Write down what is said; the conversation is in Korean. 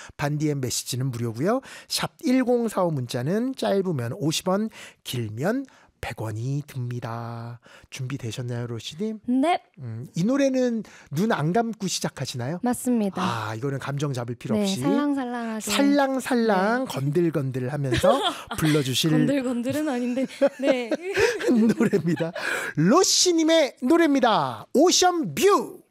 반디의 메시지는 무료고요. 샵 1045 문자는 짧으면 50원, 길면 100원이 듭니다. 준비되셨나요, 로시님? 네. 이 노래는 눈 안 감고 시작하시나요? 맞습니다. 아, 이거는 감정 잡을 필요 네, 없이 살랑살랑하게. 살랑살랑 건들건들 하면서 불러주실 건들건들은 아닌데. 네. 노래입니다. 로시님의 노래입니다. 오션 뷰.